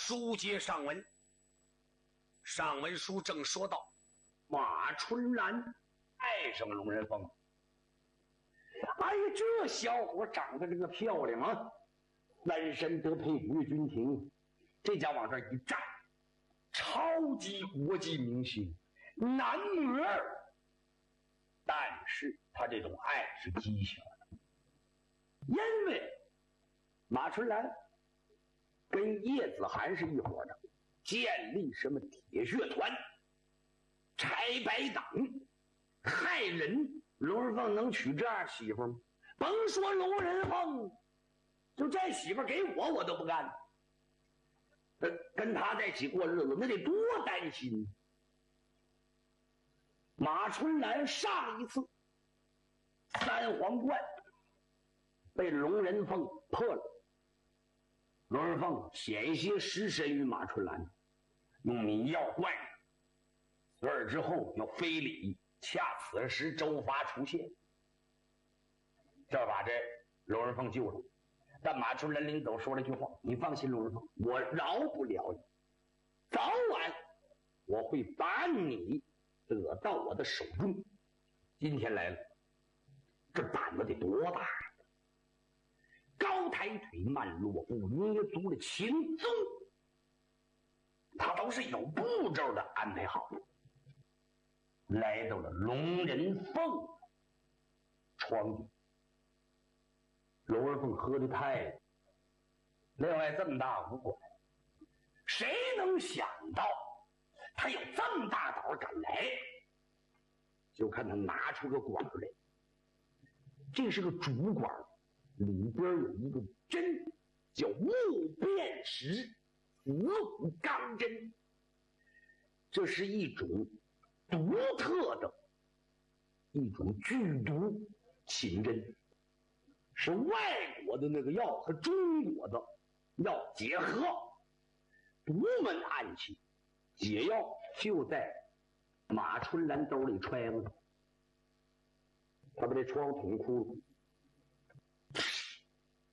书接上文，上文书正说到马春兰爱上龙人凤。哎呀，这小伙长得这个漂亮啊，单身得配五岳军庭，这家往这一站，超级国际明星，男模。但是他这种爱是畸形的，因为马春兰跟叶子涵是一伙的，建立什么铁血团、拆白党，害人。龙人凤能娶这样媳妇吗？甭说龙人凤，就这媳妇给我都不干。跟他在一起过日子，那得多担心。马春兰上一次三皇冠被龙人凤破了，龙人凤险些失身于马春兰，用迷药灌上。随而之后要非礼，恰此时周发出现，这把这龙人凤救了。但马春兰临走说了一句话：“你放心，龙人凤，我饶不了你，早晚我会把你得到我的手中。”今天来了，这胆子得多大呀！高抬腿，慢落步，捏足了秦宗，他都是有步骤的安排好的。来到了龙人凤床底，龙人凤喝的太了，另外这么大武馆，谁能想到他有这么大胆敢来？就看他拿出个管来，这是个竹管，里边有一个针，叫木变石子午钢针，这是一种独特的一种剧毒秦针，是外国的那个药和中国的药结合，独门暗器。解药就在马春兰兜里揣着，他把这窗捅窟窿，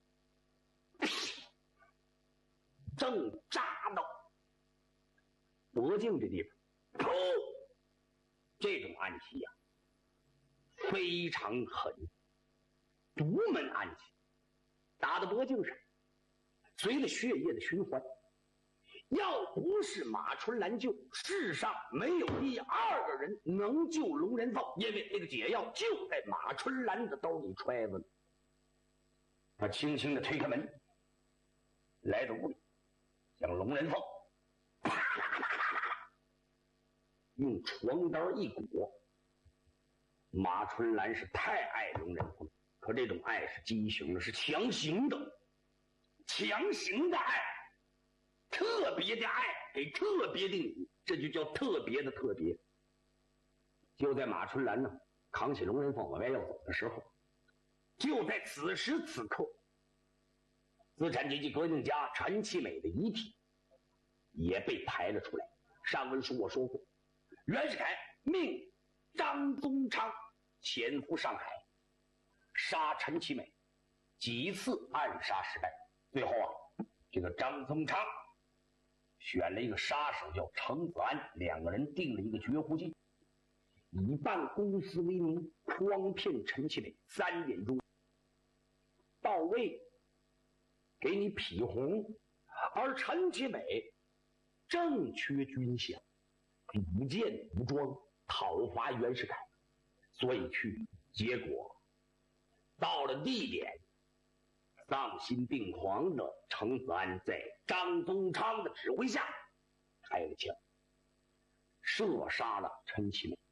正扎到脖颈这地方，噗！这种暗器呀，非常狠，独门暗器，打到脖颈上，随着血液的循环。要不是马春兰救，世上没有第二个人能救龙人凤，因为那个解药就在马春兰的兜里揣着呢。他轻轻地推开门，来到屋里，向龙人凤啪啦啦啦啦用床单一裹。马春兰是太爱龙人凤，可这种爱是畸形的，是强行的，强行的爱。特别的爱给特别的你，这就叫特别的特别。就在马春兰呢扛起龙人凤往外要走的时候，就在此时此刻，资产阶级革命家陈其美的遗体也被抬了出来。上文书我说过，袁世凯命张宗昌潜伏上海，杀陈其美，几次暗杀失败，最后这个张宗昌选了一个杀手叫程子安，两个人定了一个绝户计，以办公司为名诓骗陈其美，3点钟到位，给你批红。而陈其美正缺军饷，组建武装讨伐袁世凯，所以去，结果到了地点，丧心病狂的程子安在张宗昌的指挥下开了枪，射杀了陈其美。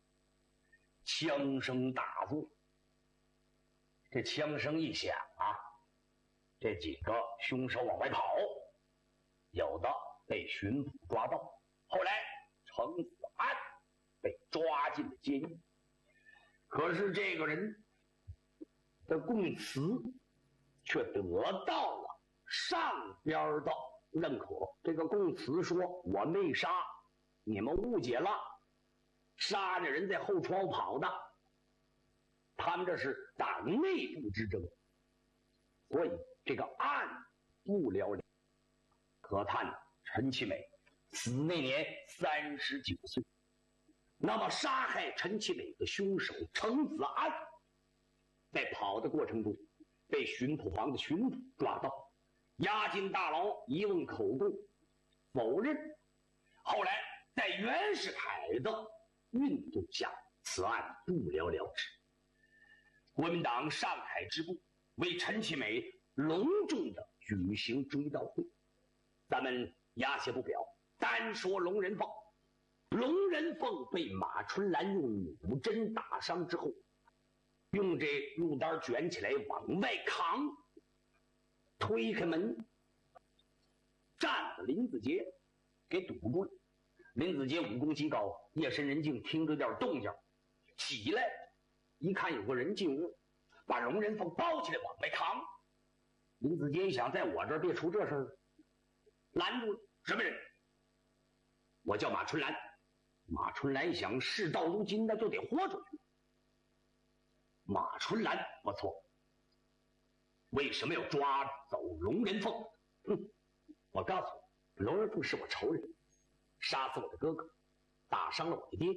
枪声大作，这枪声一响这几个凶手往外跑，有的被巡抚抓到，后来程子安被抓进了监狱。可是这个人的供词却得到了上边的认可。这个供词说：“我没杀，你们误解了，杀的人在后窗跑的，他们这是党内部之争，所以这个案不了了。”可叹陈其美死那年39岁。那么杀害陈其美的凶手程子安，在跑的过程中被巡捕房的巡捕抓到，押进大牢，一问口供，否认。后来在袁世凯的运动下，此案不了了之。国民党上海支部为陈其美隆重的举行追悼会。咱们压下不表，单说龙人凤。龙人凤被马春兰用弩针打伤之后，用这褥单卷起来往外扛，推开门，站子林子杰给堵住了。林子杰武功极高，夜深人静，听着点动静，起来一看有个人进屋，把龙人凤包起来往外扛。林子杰一想，在我这儿别出这事儿，拦住了。什么人？我叫马春兰。马春兰一想，事到如今，那就得豁出去。马春兰不错，为什么要抓走龙人凤？我告诉你，龙人凤是我仇人，杀死我的哥哥，打伤了我的爹，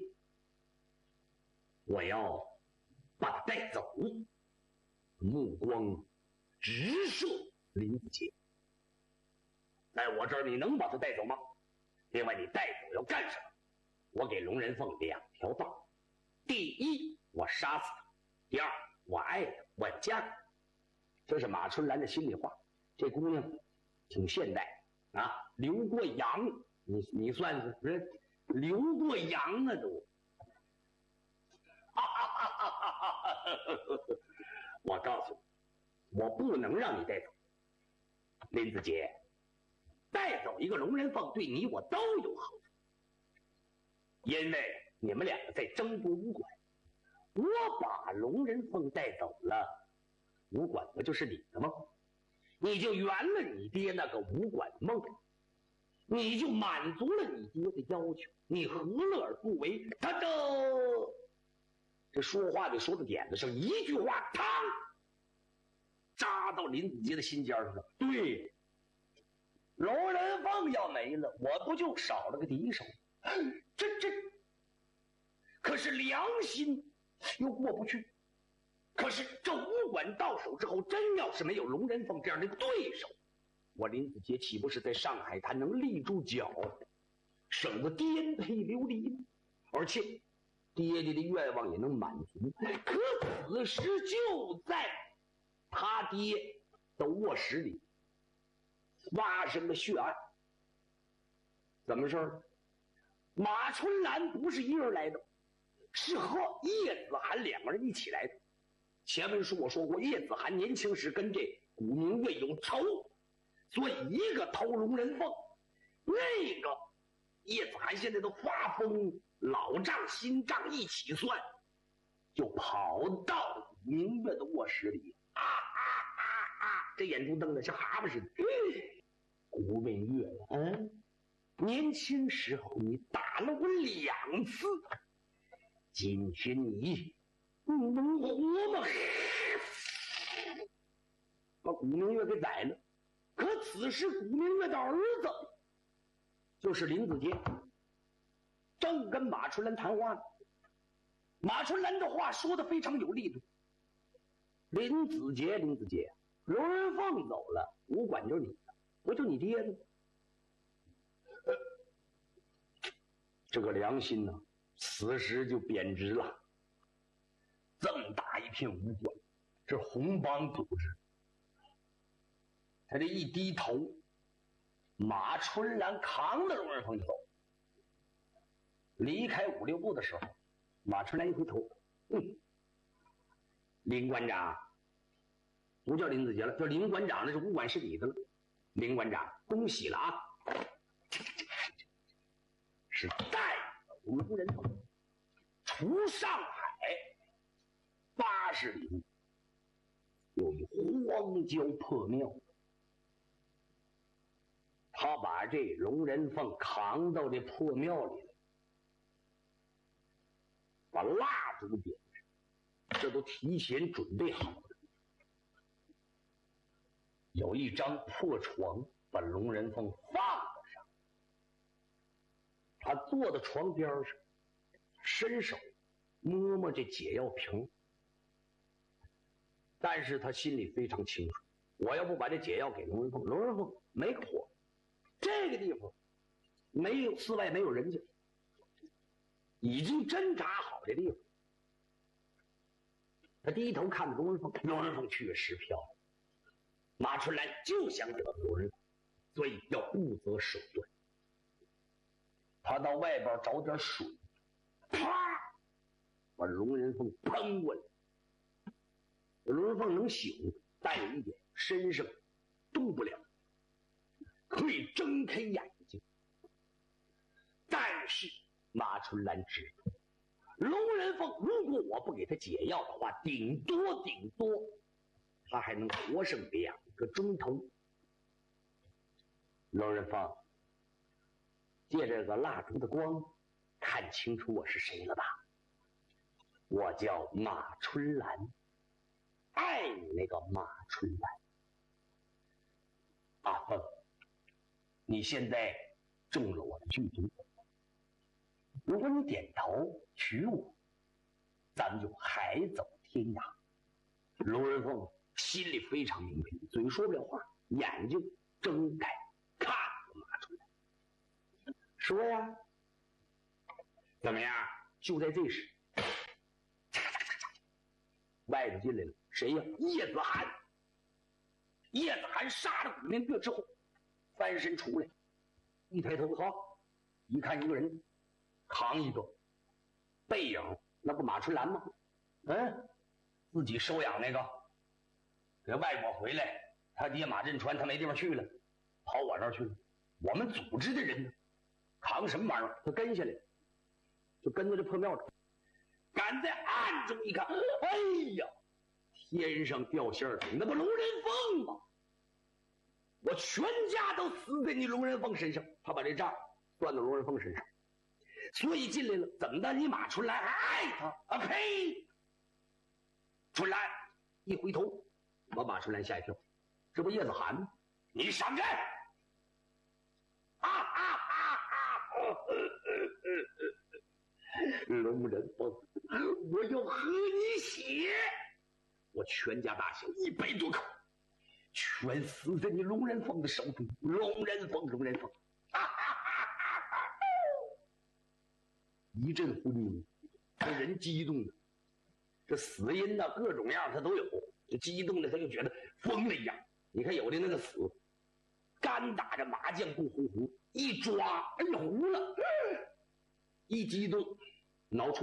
我要把他带走。目光直射林子杰，在我这儿你能把他带走吗？另外，你带走要干什么？我给龙人凤2条道：第一，我杀死他；第二，我爱他，我要嫁给他。这是马春兰的心里话。这姑娘挺现代啊，留过洋，你算是留过洋啊都。我告诉你，我不能让你带走林子杰。带走一个龙人凤对你我都有好处，因为你们2个在争夺武馆，我把龙人凤带走了，武馆不就是你的吗？你就圆了你爹那个武馆梦，你就满足了你爹的要求，你何乐而不为？他都这说话得说到点子上，一句话嘡扎到林子杰的心尖上了。对，龙人凤要没了，我不就少了个敌手？这可是良心又过不去。可是这武馆到手之后，真要是没有龙人凤这样的对手，我林子杰岂不是在上海滩能立住脚，省得颠沛流离呢？而且爹爹的愿望也能满足。可此时就在他爹的卧室里发生了血案。怎么事儿？马春兰不是一人来的，是和叶子涵2个人一起来的。前文书我说过，叶子涵年轻时跟这古明月有仇，所以一个偷龙人凤，那个叶子涵现在都发疯，老账新账一起算，就跑到古明月的卧室里，这眼珠瞪得像蛤蟆似的。古明月年轻时候你打了我2次，今天你能活吗？把古明月给宰了。可此时古明月的儿子就是林子杰，正跟马春兰谈话呢。马春兰的话说得非常有力度。林子杰，龙人凤走了，武馆就是你的，不就你爹的吗？这个良心呢，此时就贬值了。这么大一片武馆，这红帮组织，他这一低头，马春兰扛着龙人凤就走。离开5、6步的时候，马春兰一回头，林馆长，不叫林子杰了，叫林馆长，那是武馆是你的了。林馆长，恭喜了啊！是带龙人凤除上海80里路有一荒郊破庙，他把这龙人凤扛到这破庙里来，把蜡烛点上，这都提前准备好了。有一张破床，把龙人凤放了上， 他坐在床边上，伸手摸摸这解药瓶，但是他心里非常清楚，我要不把这解药给龙人凤，龙人凤没个活，这个地方没有寺外没有人家，已经针扎好的地方。他低头看着龙人凤，龙人凤确实漂亮，马春兰就想得龙人凤，所以要不择手段。他到外边找点水，啪，把龙人凤喷过来。龙人凤能醒，但有一点，身上动不了，可以睁开眼睛。但是马春兰知道，龙人凤如果我不给他解药的话，顶多他还能活上2个钟头。龙人凤，借这个蜡烛的光，看清楚我是谁了吧？我叫马春兰，爱你那个马春兰。阿凤，你现在中了我的剧毒，如果你点头娶我，咱们就海走天涯。龙人凤心里非常明白，嘴说不了话，眼睛睁开看着马春兰，说呀，怎么样？就在这时，外头进来了，谁呀？叶子涵。叶子涵杀了古面鳖之后，翻身出来，一抬头，好，一看一个人扛一个背影，那不马春兰吗？自己收养那个，给外国回来，他爹马振川他没地方去了，跑我这儿去了。我们组织的人呢，扛什么玩意儿？他跟下来，就跟在这破庙里，赶在暗中一看，哎呀，天上掉馅儿饼，那不龙人凤吗？我全家都死在你龙人凤身上，他把这账算到龙人凤身上，所以进来了。怎么的？你马春兰还爱他啊？呸！春兰一回头，把马春兰吓一跳，这不叶子涵吗？你闪开！龙人凤，我要喝你血！我全家大小100多口，全死在你龙人凤的手中。龙人凤，一阵呼噜，这人激动的，这死因呢各种样他都有，这激动的他就觉得疯了一样。你看有的那个死，干打着麻将不糊，一抓，哎糊了，一激动，脑出